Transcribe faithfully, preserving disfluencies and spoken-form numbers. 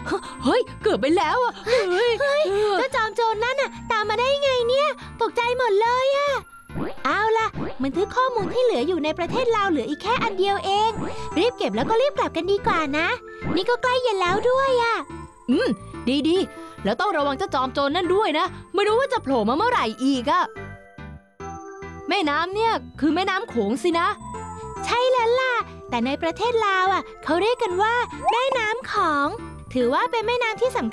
เฮ้ยเกือบไปแล้วอ่ะเฮ้ยเฮ้ยเจ้าจอมโจรนั่นน่ะตามมาได้ไงเนี่ยตกใจหมดเลยอ่ะเอาล่ะบันทึกข้อมูลที่เหลืออยู่ในประเทศลาวเหลืออีกแค่อันเดียวเองรีบเก็บแล้วก็รีบกลับกันดีกว่านะนี่ก็ใกล้เย็นแล้วด้วยอ่ะอืมดีดีแล้วต้องระวังเจ้าจอมโจรนั่นด้วยนะไม่รู้ว่าจะโผล่มาเมื่อไหร่อีกอ่ะแม่น้ำเนี่ยคือแม่น้ำโขงสินะใช่แล้วล่ะแต่ในประเทศลาวอ่ะเขาเรียกกันว่าแม่น้ำของถือว่าเป็นแม่น้ำที่สำคัญ